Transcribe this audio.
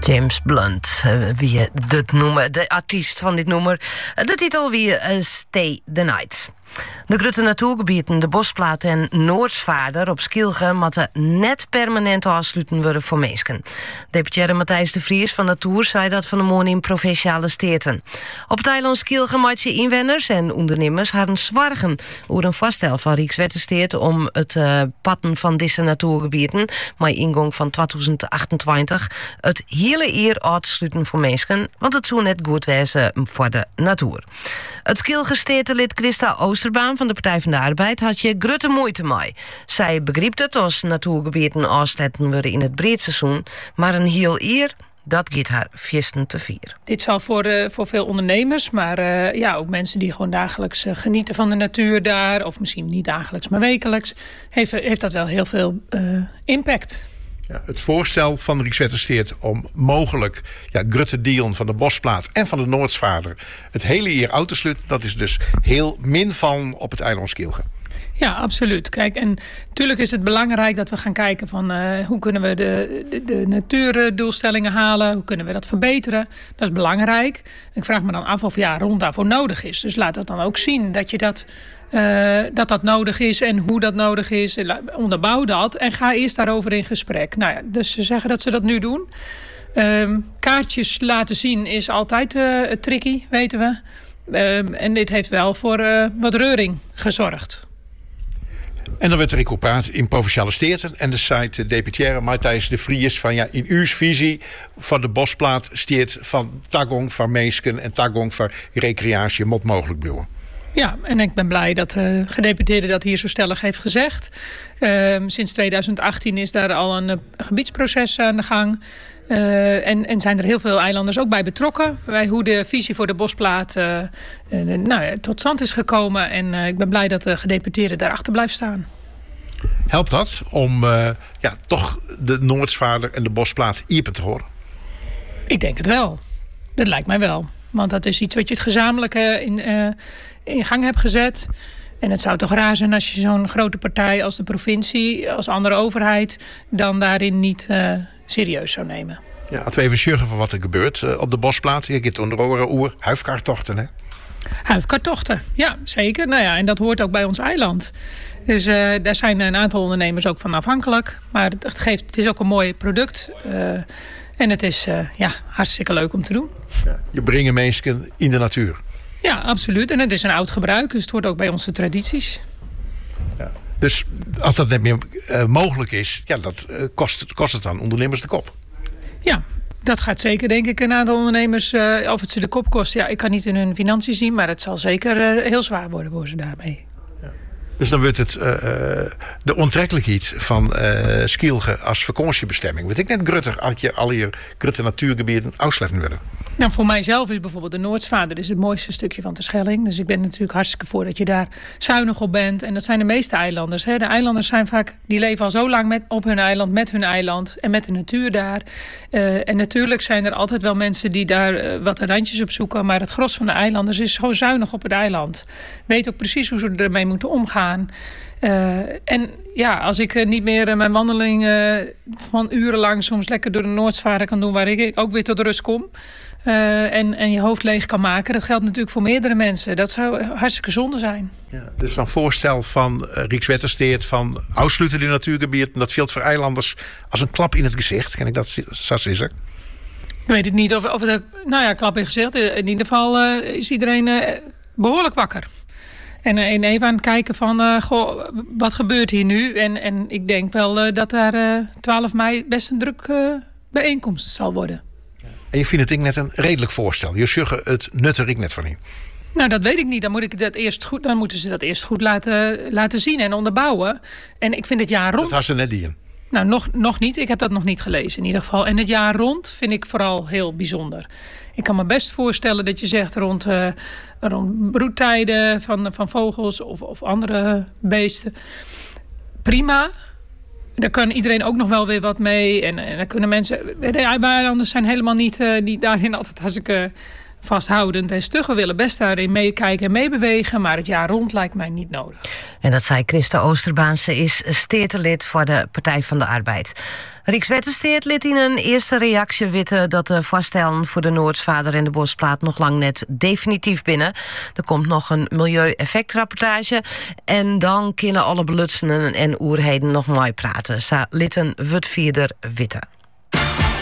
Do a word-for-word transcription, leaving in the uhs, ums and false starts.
James Blunt, uh, wie je dit noemen, de artiest van dit nummer. De titel wie uh, Stay the Night. De grote natuurgebieden, de Bosplaat en Noordsvaarder op Skilge moeten net permanent afsluiten worden voor mensen. Deputaire Matthijs de Vries van Natuur zei dat van de morgen in provinciale steden. Op het eiland Skilge maakt je inwoners en ondernemers hadden zwargen over een vaststel van Rijkswettersteert om het uh, padden van deze natuurgebieden, met ingang van tweeduizend achtentwintig, het hele jaar uit te sluiten voor mensen, want het zou net goed wezen voor de natuur. Het Skilge stedenlid Christa Oosterbaan van de Partij van de Arbeid had je grote moeite mee. Zij begreep het als natuurgebieden afsluiten worden in het breedseizoen, maar een heel jaar, dat gaat haar feesten te vieren. Dit zal voor, uh, voor veel ondernemers, maar uh, ja, ook mensen die gewoon dagelijks uh, genieten van de natuur daar, of misschien niet dagelijks, maar wekelijks, heeft, heeft dat wel heel veel uh, impact. Ja, het voorstel van Rijkswettersteert om mogelijk ja, grutte dealen van de Bosplaat en van de Noordsvaarder het hele jaar uit te sluiten, dat is dus heel min van op het eiland Skilge. Ja, absoluut. Kijk, en natuurlijk is het belangrijk dat we gaan kijken van uh, hoe kunnen we de, de, de natuurdoelstellingen halen, hoe kunnen we dat verbeteren. Dat is belangrijk. Ik vraag me dan af of ja, rond daarvoor nodig is. Dus laat dat dan ook zien dat je dat, uh, dat, dat nodig is en hoe dat nodig is. Onderbouw dat en ga eerst daarover in gesprek. Nou ja, dus ze zeggen dat ze dat nu doen. Um, kaartjes laten zien is altijd uh, tricky, weten we. Um, en dit heeft wel voor uh, wat reuring gezorgd. En dan werd er ook praat in provinciale steden. En de site deputaire Matthijs de Vries van ja, in uw visie van de Bosplaat steert van tagong van meesken en tagong van recreatie mot mogelijk blijven. Ja, en ik ben blij dat de gedeputeerde dat hier zo stellig heeft gezegd. Uh, sinds tweeduizend achttien is daar al een uh, gebiedsproces aan de gang. Uh, en, en zijn er heel veel eilanders ook bij betrokken. Bij hoe de visie voor de Bosplaat uh, uh, nou ja, tot stand is gekomen. En uh, ik ben blij dat de gedeputeerde daarachter blijft staan. Helpt dat om uh, ja, toch de Noordsvaarder en de Bosplaat iepen te horen? Ik denk het wel. Dat lijkt mij wel. Want dat is iets wat je het gezamenlijk uh, in, uh, in gang hebt gezet. En het zou toch raar zijn als je zo'n grote partij als de provincie, als andere overheid, dan daarin niet uh, serieus zou nemen. Ja, als we even sjuggen van wat er gebeurt uh, op de Bosplaat. Je gaat onder andere oer huifkaartochten, hè? Huifkaartochten, ja, zeker. Nou ja, en dat hoort ook bij ons eiland. Dus uh, daar zijn een aantal ondernemers ook van afhankelijk. Maar het, het, geeft, het is ook een mooi product. Uh, en het is uh, ja, hartstikke leuk om te doen. Ja, je brengt mensen in de natuur. Ja, absoluut. En het is een oud gebruik, dus het hoort ook bij onze tradities. Ja. Dus als dat net meer uh, mogelijk is, ja, dat uh, kost, kost het dan ondernemers de kop. Ja, dat gaat zeker, denk ik, een aantal ondernemers. Uh, of het ze de kop kost, ja, ik kan niet in hun financiën zien, maar het zal zeker uh, heel zwaar worden voor ze daarmee. Ja. Dus dan wordt het uh, de onttrekkelijkheid van uh, Skilge als vakantiebestemming. Weet ik net grutter als je al je grutte natuurgebieden uitsluiten willen. Nou, voor mijzelf is bijvoorbeeld de Noordsvaarder is het mooiste stukje van Terschelling. Dus ik ben natuurlijk hartstikke voor dat je daar zuinig op bent. En dat zijn de meeste eilanders. Hè. De eilanders zijn vaak, die leven al zo lang met, op hun eiland, met hun eiland en met de natuur daar. Uh, en natuurlijk zijn er altijd wel mensen die daar uh, wat randjes op zoeken. Maar het gros van de eilanders is gewoon zuinig op het eiland. Weet ook precies hoe ze ermee moeten omgaan. Uh, en ja, als ik uh, niet meer uh, mijn wandeling uh, van urenlang soms lekker door de Noordsvaarder kan doen, waar ik ook weer tot rust kom. Uh, en, en je hoofd leeg kan maken. Dat geldt natuurlijk voor meerdere mensen. Dat zou hartstikke zonde zijn. Ja, dus een voorstel van uh, Rijkswettersteert van uitsluiten die natuurgebieden. Dat geldt voor eilanders als een klap in het gezicht. Ken ik dat zo zeggen? Ik weet het niet of, of het nou ja, klap in het gezicht. In ieder geval uh, is iedereen uh, behoorlijk wakker. En, uh, en even aan het kijken van, uh, goh, wat gebeurt hier nu? En, en ik denk wel uh, dat daar uh, twaalf mei best een druk uh, bijeenkomst zal worden. En je vindt het ik net een redelijk voorstel. Je zegt het nut er ik net van in. Nou, dat weet ik niet. Dan, moet ik dat eerst goed, dan moeten ze dat eerst goed laten, laten zien en onderbouwen. En ik vind het jaar rond... Dat had ze net die. Nou, nog, nog niet. Ik heb dat nog niet gelezen in ieder geval. En het jaar rond vind ik vooral heel bijzonder. Ik kan me best voorstellen dat je zegt rond, uh, rond broedtijden van, van vogels of, of andere beesten. Prima. Daar kan iedereen ook nog wel weer wat mee. En, en dan kunnen mensen... De eilanders zijn helemaal niet, uh, niet daarin altijd hartstikke vasthoudend en stug. We willen best daarin meekijken en meebewegen, maar het jaar rond lijkt mij niet nodig. En dat zei Christa Oosterbaan. Ze is steertelid voor de Partij van de Arbeid. Rijkswetensteert liet in een eerste reactie weten dat de vaststellen voor de Noordsvader en de Bosplaat nog lang net definitief binnen. Er komt nog een milieueffectrapportage en dan kunnen alle belutsenen en oerheden nog mooi praten. Sa litten Wutvieder Witte.